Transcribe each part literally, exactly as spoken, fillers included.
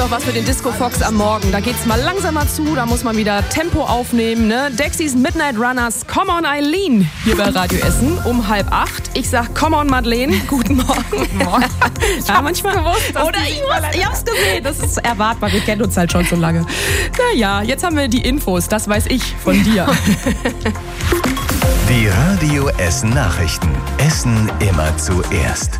Noch was für den Disco Fox am Morgen. Da geht's mal langsamer zu, da muss man wieder Tempo aufnehmen. Ne? Dexys Midnight Runners, Come on Eileen, hier bei Radio Essen um halb acht. Ich sag Come on Madeleine, guten Morgen. Guten Morgen. Ja, manchmal gewusst. Oder ich, muss, ich hab's gesehen, das ist erwartbar, wir kennen uns halt schon so lange. Naja, jetzt haben wir die Infos, das weiß ich von dir. Die Radio Essen Nachrichten. Essen immer zuerst.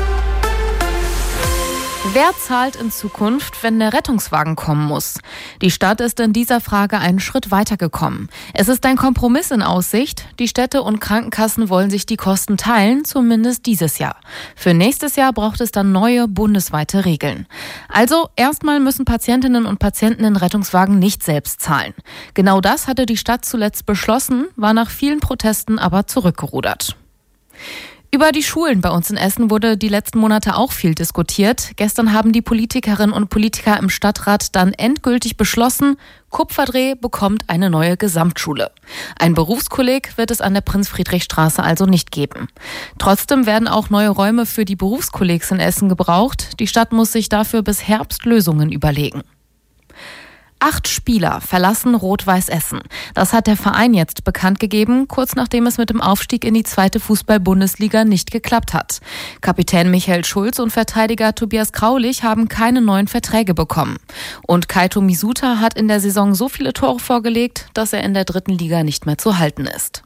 Wer zahlt in Zukunft, wenn der Rettungswagen kommen muss? Die Stadt ist in dieser Frage einen Schritt weitergekommen. Es ist ein Kompromiss in Aussicht. Die Städte und Krankenkassen wollen sich die Kosten teilen, zumindest dieses Jahr. Für nächstes Jahr braucht es dann neue bundesweite Regeln. Also erstmal müssen Patientinnen und Patienten in Rettungswagen nicht selbst zahlen. Genau das hatte die Stadt zuletzt beschlossen, war nach vielen Protesten aber zurückgerudert. Über die Schulen bei uns in Essen wurde die letzten Monate auch viel diskutiert. Gestern haben die Politikerinnen und Politiker im Stadtrat dann endgültig beschlossen, Kupferdreh bekommt eine neue Gesamtschule. Ein Berufskolleg wird es an der Prinz-Friedrich-Straße also nicht geben. Trotzdem werden auch neue Räume für die Berufskollegs in Essen gebraucht. Die Stadt muss sich dafür bis Herbst Lösungen überlegen. Acht Spieler verlassen Rot-Weiß Essen. Das hat der Verein jetzt bekannt gegeben, kurz nachdem es mit dem Aufstieg in die zweite Fußball-Bundesliga nicht geklappt hat. Kapitän Michael Schulz und Verteidiger Tobias Kraulich haben keine neuen Verträge bekommen. Und Kaito Misuta hat in der Saison so viele Tore vorgelegt, dass er in der dritten Liga nicht mehr zu halten ist.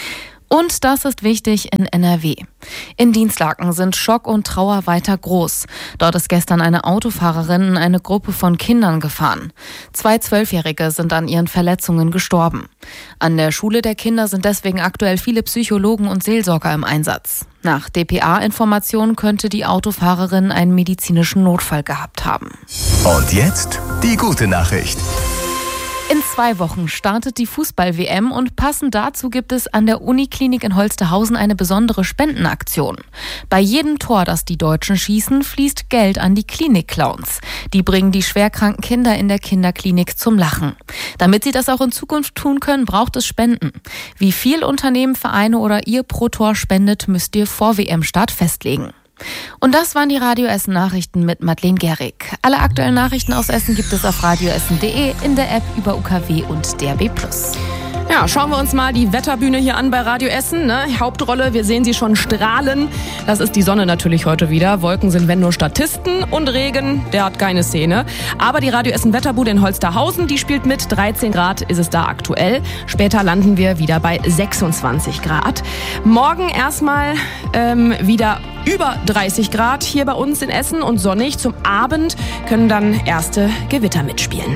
Und das ist wichtig in N R W. In Dinslaken sind Schock und Trauer weiter groß. Dort ist gestern eine Autofahrerin in eine Gruppe von Kindern gefahren. Zwei Zwölfjährige sind an ihren Verletzungen gestorben. An der Schule der Kinder sind deswegen aktuell viele Psychologen und Seelsorger im Einsatz. Nach D P A-Informationen könnte die Autofahrerin einen medizinischen Notfall gehabt haben. Und jetzt die gute Nachricht. In zwei Wochen startet die Fußball-W M und passend dazu gibt es an der Uniklinik in Holsterhausen eine besondere Spendenaktion. Bei jedem Tor, das die Deutschen schießen, fließt Geld an die Klinik-Clowns. Die bringen die schwerkranken Kinder in der Kinderklinik zum Lachen. Damit sie das auch in Zukunft tun können, braucht es Spenden. Wie viel Unternehmen, Vereine oder ihr pro Tor spendet, müsst ihr vor W M-Start festlegen. Und das waren die Radio Essen Nachrichten mit Madeleine Gehrig. Alle aktuellen Nachrichten aus Essen gibt es auf radioessen punkt de, in der App über U K W und D A B plus. Ja, schauen wir uns mal die Wetterbühne hier an bei Radio Essen. Ne? Hauptrolle, wir sehen sie schon strahlen. Das ist die Sonne natürlich heute wieder. Wolken sind wenn nur Statisten und Regen, der hat keine Szene. Aber die Radio Essen Wetterbude in Holsterhausen, die spielt mit. dreizehn Grad ist es da aktuell. Später landen wir wieder bei sechsundzwanzig Grad. Morgen erstmal ähm, wieder über dreißig Grad hier bei uns in Essen und sonnig. Zum Abend können dann erste Gewitter mitspielen.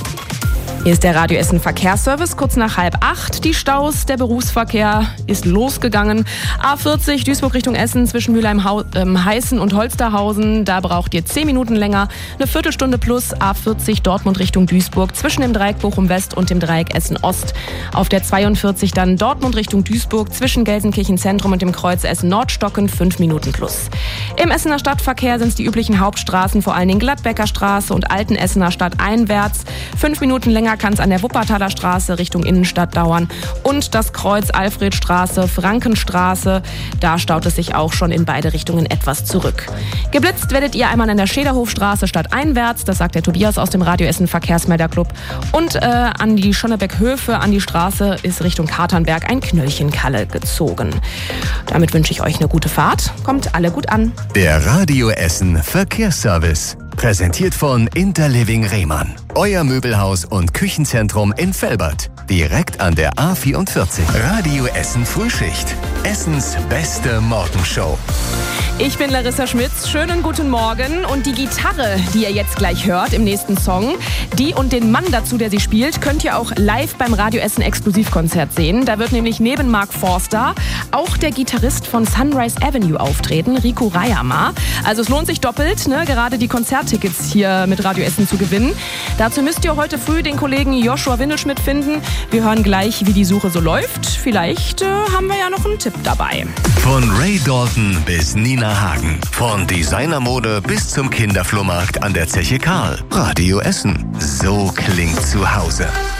Hier ist der Radio Essen Verkehrsservice, kurz nach halb acht. Die Staus, der Berufsverkehr ist losgegangen. A vierzig Duisburg Richtung Essen zwischen Mülheim-Heißen und Holsterhausen. Da braucht ihr zehn Minuten länger. Eine Viertelstunde plus. A vierzig Dortmund Richtung Duisburg zwischen dem Dreieck Bochum West und dem Dreieck Essen Ost. Auf der zweiundvierzig dann Dortmund Richtung Duisburg zwischen Gelsenkirchen Zentrum und dem Kreuz Essen Nordstocken fünf Minuten plus. Im Essener Stadtverkehr sind es die üblichen Hauptstraßen, vor allen Dingen Gladbecker Straße und Alten Essener Stadt einwärts. Fünf Minuten länger kann es an der Wuppertaler Straße Richtung Innenstadt dauern. Und das Kreuz Alfredstraße, Frankenstraße, da staut es sich auch schon in beide Richtungen etwas zurück. Geblitzt werdet ihr einmal an der Schäderhofstraße stadteinwärts, das sagt der Tobias aus dem Radio Essen Verkehrsmelderclub. Und äh, an die Schonnebeck-Höfe, an die Straße ist Richtung Katernberg ein Knöllchenkalle gezogen. Damit wünsche ich euch eine gute Fahrt. Kommt alle gut an. Der Radio Essen Verkehrsservice. Präsentiert von Interliving Rehmann. Euer Möbelhaus und Küchenzentrum in Velbert. Direkt an der A vierundvierzig. Radio Essen Frühschicht. Essens beste Morgenshow. Ich bin Larissa Schmitz. Schönen guten Morgen. Und die Gitarre, die ihr jetzt gleich hört im nächsten Song, die und den Mann dazu, der sie spielt, könnt ihr auch live beim Radio Essen Exklusivkonzert sehen. Da wird nämlich neben Mark Forster auch der Gitarrist von Sunrise Avenue auftreten, Rico Rayama. Also es lohnt sich doppelt, ne, gerade die Konzerttickets hier mit Radio Essen zu gewinnen. Dazu müsst ihr heute früh den Kollegen Joshua Windelschmidt finden. Wir hören gleich, wie die Suche so läuft. Vielleicht äh, haben wir ja noch einen Tipp dabei. Von Ray Dalton bis Nina Hagen. Von Designermode bis zum Kinderflohmarkt an der Zeche Karl. Radio Essen. So klingt zu Hause.